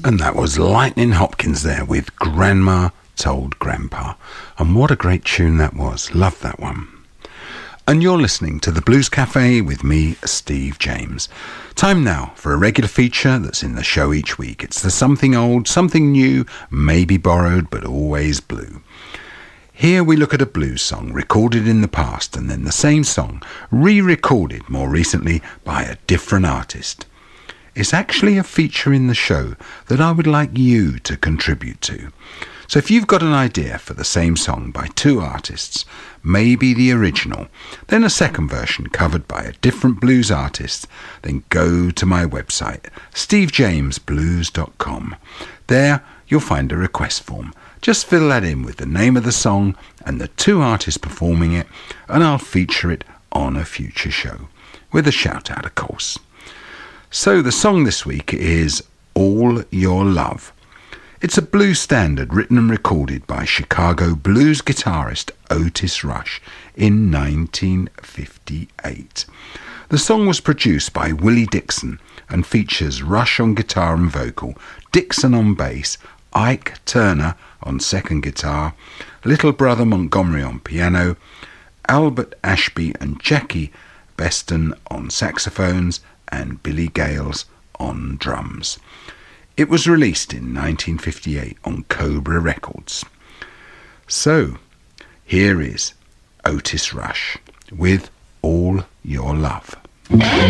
And that was Lightning Hopkins there with Grandma Told Grandpa. And what a great tune that was. Love that one. And you're listening to the Blues Cafe with me, Steve James. Time now for a regular feature that's in the show each week. It's the something old, something new, maybe borrowed, but always blue. Here we look at a blues song recorded in the past and then the same song re-recorded more recently by a different artist. It's actually a feature in the show that I would like you to contribute to. So if you've got an idea for the same song by two artists, maybe the original, then a second version covered by a different blues artist, then go to my website, stevejamesblues.com. There you'll find a request form. Just fill that in with the name of the song and the two artists performing it, and I'll feature it on a future show, with a shout out of course. So the song this week is All Your Love. It's a blues standard written and recorded by Chicago blues guitarist Otis Rush in 1958. The song was produced by Willie Dixon and features Rush on guitar and vocal, Dixon on bass, Ike Turner on second guitar, Little Brother Montgomery on piano, Albert Ashby and Jackie Beston on saxophones, and Billy Gales on drums. It was released in 1958 on Cobra Records. So, here is Otis Rush with All Your Love.